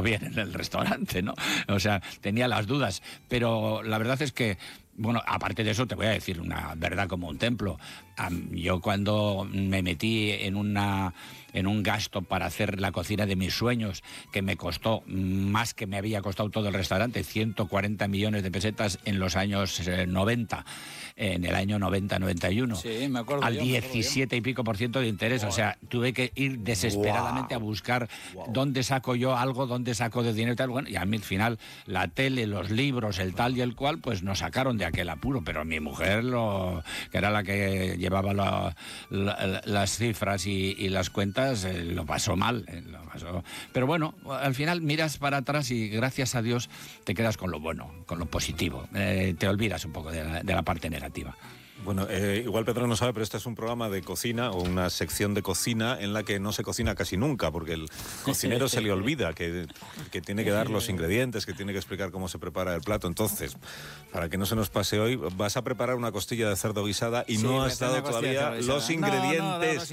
bien en el restaurante, ¿no? O sea, tenía las dudas, pero la verdad es que, bueno, aparte de eso te voy a decir una verdad como un templo. Yo cuando me metí en un gasto para hacer la cocina de mis sueños, que me costó más que me había costado todo el restaurante, 140 millones de pesetas en los años 90, en el año 90-91, sí, me acuerdo al 17 y pico % de interés. O sea, tuve que ir desesperadamente a buscar dónde saco yo algo, dónde saco de dinero y tal. Bueno, y a mí al final la tele, los libros, el tal y el cual, pues nos sacaron de aquel apuro, pero mi mujer, que era la que llevaba las cifras y las cuentas, lo pasó mal. Pero bueno, al final miras para atrás y gracias a Dios te quedas con lo bueno, con lo positivo. Te olvidas un poco de la parte negativa. Bueno, igual Pedro no sabe, pero este es un programa de cocina o una sección de cocina en la que no se cocina casi nunca, porque el cocinero se le olvida que tiene que dar los ingredientes, que tiene que explicar cómo se prepara el plato. Entonces, para que no se nos pase hoy, vas a preparar una costilla de cerdo guisada y no has dado todavía los ingredientes.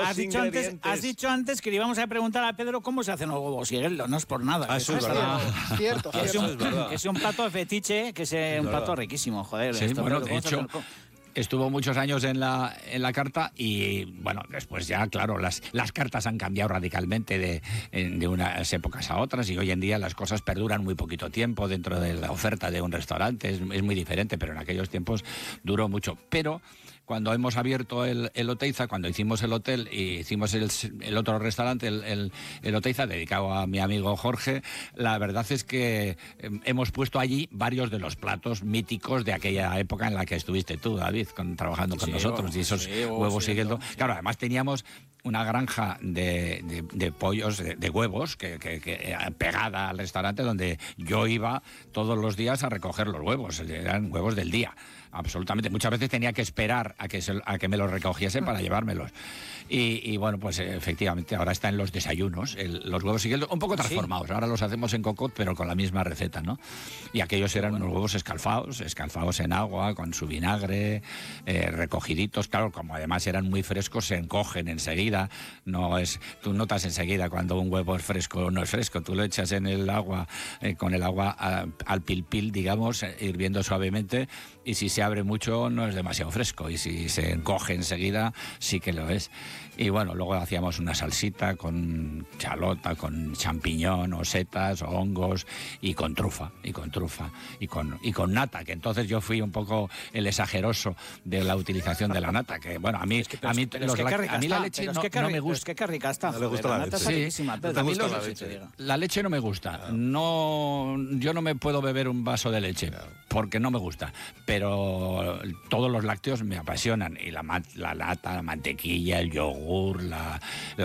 Has dicho antes que le íbamos a preguntar a Pedro cómo se hacen los huevos cieglo, no es por nada. Eso es verdad. Cierto. Que es un plato fetiche, que es un plato riquísimo, joder. Sí, bueno, de hecho, estuvo muchos años en la carta y, bueno, después ya, claro, las cartas han cambiado radicalmente de unas épocas a otras y hoy en día las cosas perduran muy poquito tiempo dentro de la oferta de un restaurante. Es muy diferente, pero en aquellos tiempos duró mucho. Pero cuando hemos abierto el Oteiza, cuando hicimos el hotel y hicimos el otro restaurante, el Oteiza, dedicado a mi amigo Jorge, la verdad es que hemos puesto allí varios de los platos míticos de aquella época en la que estuviste tú, David, trabajando con nosotros, y esos huevos siguiendo. Claro, además teníamos una granja de pollos, de huevos, que pegada al restaurante, donde yo iba todos los días a recoger los huevos. Eran huevos del día, absolutamente. Muchas veces tenía que esperar a que me los recogiese para llevármelos. Y bueno, pues efectivamente, ahora está en los desayunos, los huevos siguiendo, un poco transformados. Ahora los hacemos en cocot, pero con la misma receta, ¿no? Y aquellos eran unos huevos escalfados en agua, con su vinagre, recogiditos. Claro, como además eran muy frescos, se encogen enseguida. Tú notas enseguida cuando un huevo es fresco o no es fresco. Tú lo echas en el agua, con el agua al pil, digamos, hirviendo suavemente, y si se abre mucho no es demasiado fresco, y si se encoge enseguida sí que lo es. Y bueno, luego hacíamos una salsita con chalota, con champiñón o setas o hongos, y con trufa y con nata, que entonces yo fui un poco el exageroso de la utilización de la nata, que bueno, a mí la leche no me gusta. Es que qué rica está. No le gusta la leche. Está riquísima. A mí la leche. La leche no me gusta. No, yo no me puedo beber un vaso de leche porque no me gusta, pero todos los lácteos me apasionan, y la nata, la mantequilla, el yogur, la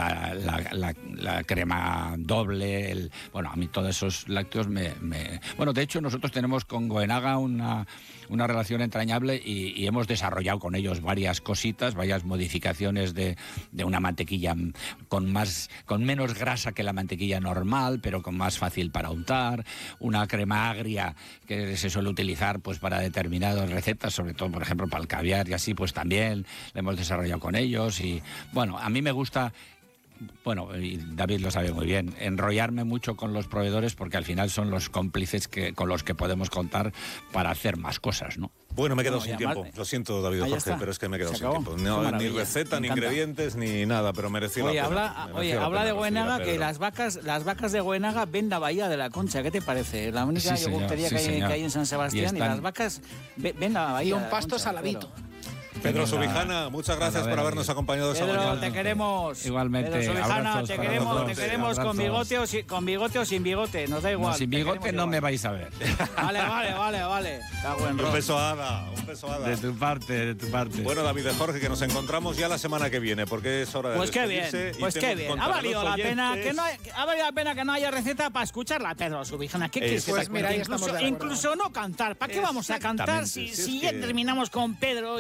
crema doble, bueno, a mí todos esos lácteos Bueno, de hecho nosotros tenemos con Goenaga una relación entrañable y hemos desarrollado con ellos varias cositas, varias modificaciones de una mantequilla con menos grasa que la mantequilla normal, pero con más fácil para untar, una crema agria que se suele utilizar pues para determinadas recetas, sobre todo por ejemplo para el caviar y así, pues también la hemos desarrollado con ellos. Y bueno, a mí me gusta, bueno, y David lo sabe muy bien, enrollarme mucho con los proveedores, porque al final son los cómplices con los que podemos contar para hacer más cosas, ¿no? Bueno, me he quedado sin tiempo. Lo siento, David Jorge, pero es que me he quedado sin tiempo. No, ni receta, ni ingredientes, ni nada, pero mereció la pena. Habla de Goenaga, que las vacas de Goenaga ven la Bahía de la Concha. ¿Qué te parece? La única yogurtería que hay en San Sebastián, y las vacas ven la Bahía. Y un pasto saladito. Pedro Subijana, muchas gracias por habernos acompañado esta mañana. Pedro, te queremos. Igualmente. Pedro Subijana, te queremos con bigote o sin bigote, nos da igual. No, sin bigote no me vais a ver. Vale. Un beso a Ada. De tu parte. Bueno, David de Jorge, que nos encontramos ya la semana que viene, porque es hora de despedirse. Pues qué bien. Ha valido la pena que no haya receta para escucharla, Pedro Subijana. ¿Qué quieres? Pues mira, incluso no cantar. ¿Para qué vamos a cantar si ya terminamos con Pedro y es perfecto?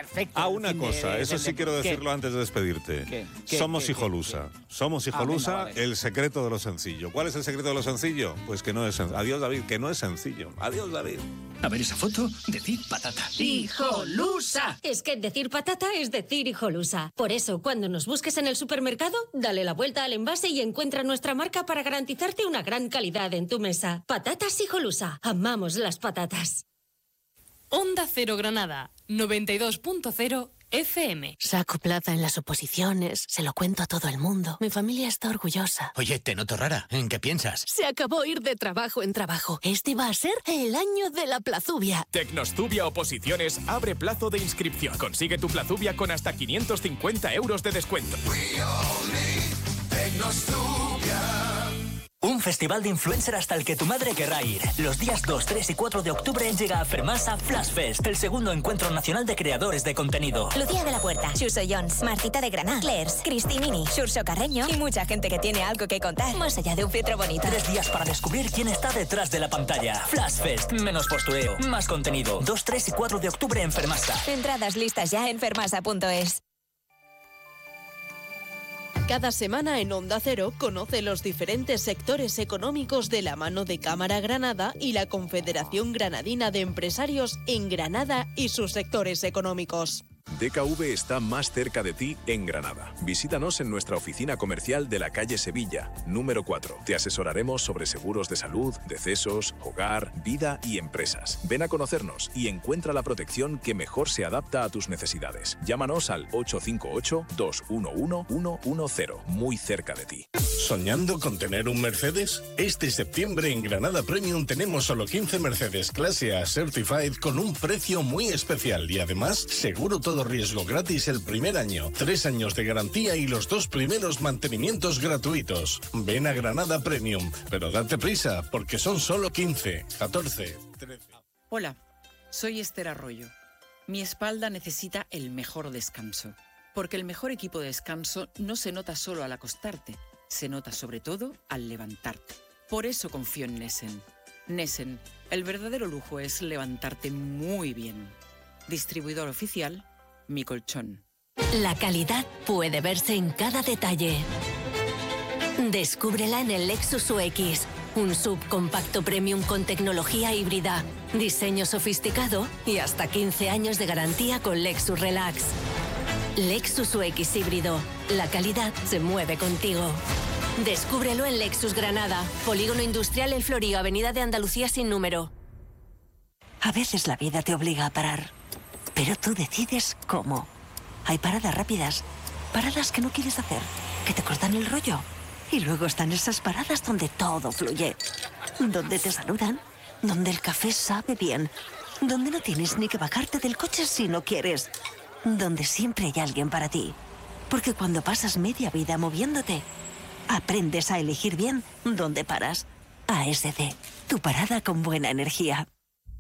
perfecto. Una cosa, eso sí quiero decirlo antes de despedirte. Somos Hijolusa. Somos Hijolusa, venga, vale. El secreto de lo sencillo. ¿Cuál es el secreto de lo sencillo? Pues que no es sencillo. Adiós, David, que no es sencillo. Adiós, David. A ver esa foto, decir patata. ¡Hijolusa! Es que decir patata es decir Hijolusa. Por eso, cuando nos busques en el supermercado, dale la vuelta al envase y encuentra nuestra marca para garantizarte una gran calidad en tu mesa. Patatas Hijolusa. Amamos las patatas. Onda Cero Granada, 92.0 FM. Saco plaza en las oposiciones, se lo cuento a todo el mundo. Mi familia está orgullosa. Oye, te noto rara. ¿En qué piensas? Se acabó ir de trabajo en trabajo. Este va a ser el año de la plazubia. Tecnostubia Oposiciones abre plazo de inscripción. Consigue tu plazubia con hasta 550 euros de descuento. Un festival de influencer hasta el que tu madre querrá ir. Los días 2, 3 y 4 de octubre llega a Fermasa Flash Fest, el segundo encuentro nacional de creadores de contenido. Lucía de la Puerta, Xuso Jones, Martita de Granada, Clairs, Cristinini, Xurxo Carreño y mucha gente que tiene algo que contar, más allá de un filtro bonito. 3 días para descubrir quién está detrás de la pantalla. Flash Fest, menos postureo, más contenido. 2, 3 y 4 de octubre en Fermasa. Entradas listas ya en fermasa.es. Cada semana en Onda Cero conoce los diferentes sectores económicos de la mano de Cámara Granada y la Confederación Granadina de Empresarios en Granada y sus sectores económicos. DKV está más cerca de ti en Granada. Visítanos en nuestra oficina comercial de la calle Sevilla, número 4. Te asesoraremos sobre seguros de salud, decesos, hogar, vida y empresas. Ven a conocernos y encuentra la protección que mejor se adapta a tus necesidades. Llámanos al 858-211-110, muy cerca de ti. ¿Soñando con tener un Mercedes? Este septiembre en Granada Premium tenemos solo 15 Mercedes Clase A Certified con un precio muy especial y además seguro todo riesgo gratis el primer año, 3 años de garantía y los 2 primeros mantenimientos gratuitos. Ven a Granada Premium, pero date prisa porque son solo 15, 14, 13. Hola, soy Esther Arroyo. Mi espalda necesita el mejor descanso, porque el mejor equipo de descanso no se nota solo al acostarte, se nota sobre todo al levantarte. Por eso confío en Nessen. Nessen, el verdadero lujo es levantarte muy bien. Distribuidor oficial, Mi Colchón. La calidad puede verse en cada detalle. Descúbrela en el Lexus UX, un subcompacto premium con tecnología híbrida, diseño sofisticado y hasta 15 años de garantía con Lexus Relax. Lexus UX híbrido. La calidad se mueve contigo. Descúbrelo en Lexus Granada, Polígono Industrial El Florío, Avenida de Andalucía sin número. A veces la vida te obliga a parar, pero tú decides cómo. Hay paradas rápidas, paradas que no quieres hacer, que te cortan el rollo. Y luego están esas paradas donde todo fluye, donde te saludan, donde el café sabe bien, donde no tienes ni que bajarte del coche si no quieres, donde siempre hay alguien para ti. Porque cuando pasas media vida moviéndote, aprendes a elegir bien dónde paras. ASD, tu parada con buena energía.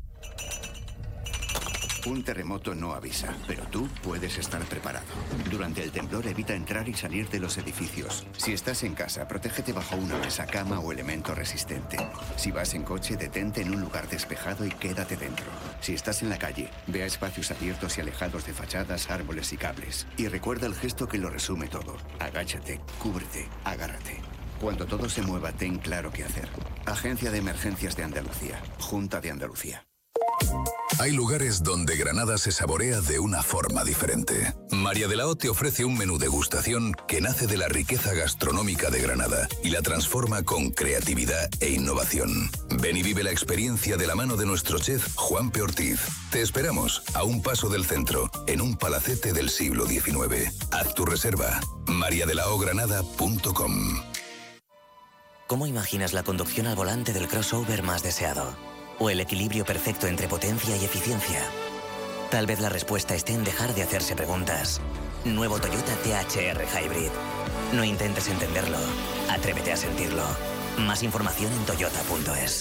Un terremoto no avisa, pero tú puedes estar preparado. Durante el temblor evita entrar y salir de los edificios. Si estás en casa, protégete bajo una mesa, cama o elemento resistente. Si vas en coche, detente en un lugar despejado y quédate dentro. Si estás en la calle, ve a espacios abiertos y alejados de fachadas, árboles y cables. Y recuerda el gesto que lo resume todo. Agáchate, cúbrete, agárrate. Cuando todo se mueva, ten claro qué hacer. Agencia de Emergencias de Andalucía. Junta de Andalucía. Hay lugares donde Granada se saborea de una forma diferente. María de la O te ofrece un menú degustación que nace de la riqueza gastronómica de Granada y la transforma con creatividad e innovación. Ven y vive la experiencia de la mano de nuestro chef Juanpe Ortiz. Te esperamos a un paso del centro, en un palacete del siglo XIX. Haz tu reserva. mariadelaogranada.com. ¿Cómo imaginas la conducción al volante del crossover más deseado? ¿O el equilibrio perfecto entre potencia y eficiencia? Tal vez la respuesta esté en dejar de hacerse preguntas. Nuevo Toyota THR Hybrid. No intentes entenderlo. Atrévete a sentirlo. Más información en toyota.es.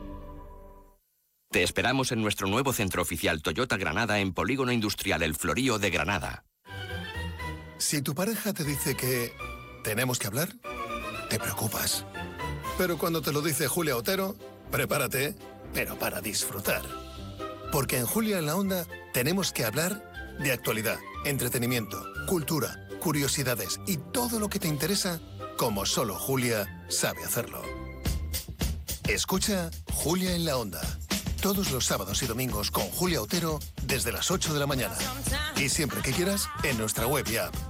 Te esperamos en nuestro nuevo centro oficial Toyota Granada en Polígono Industrial El Florío de Granada. Si tu pareja te dice que tenemos que hablar, te preocupas. Pero cuando te lo dice Julia Otero, prepárate, pero para disfrutar. Porque en Julia en la Onda tenemos que hablar de actualidad, entretenimiento, cultura, curiosidades y todo lo que te interesa, como solo Julia sabe hacerlo. Escucha Julia en la Onda, todos los sábados y domingos con Julia Otero desde las 8 de la mañana. Y siempre que quieras, en nuestra web y app.